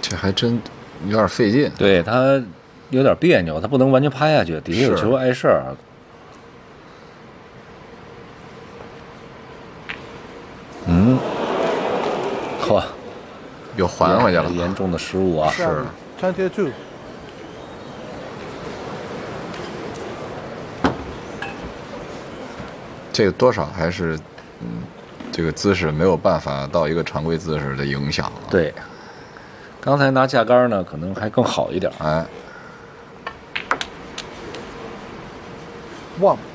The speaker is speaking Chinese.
这还真有点费劲。 对他有点别扭，他不能完全趴下去，底下有球碍事儿。嚯， 又还回去了， 严重的失误啊！ 是。 22. 这个多少还是，这个姿势没有办法到一个常规姿势的影响。 对，刚才拿架杆呢，可能还更好一点。 哎。 1.